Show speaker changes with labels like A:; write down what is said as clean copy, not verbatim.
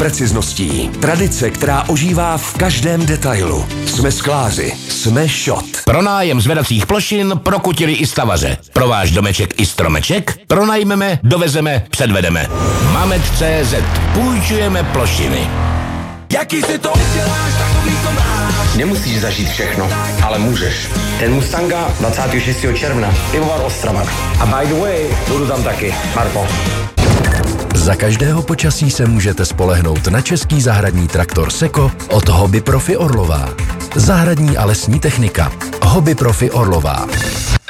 A: precizností. Tradice, která ožívá v každém detailu. Jsme skláři. Jsme Šot.
B: Pronájem zvedacích plošin pro kutily i stavaře. Pro váš domeček i stromeček pronajmeme, dovezeme, předvedeme. Mamet.cz. Půjčujeme plošiny.
A: Jaký si to uděláš, takový to máš.
C: Nemusíš zažít všechno, ale můžeš. Ten Mustanga 26. června, pivovar Ostrava. A by the way, budu tam taky, Marko.
D: Za každého počasí se můžete spolehnout na český zahradní traktor Seko od Hobby Profi Orlová. Zahradní a lesní technika. Hobby Profi Orlová.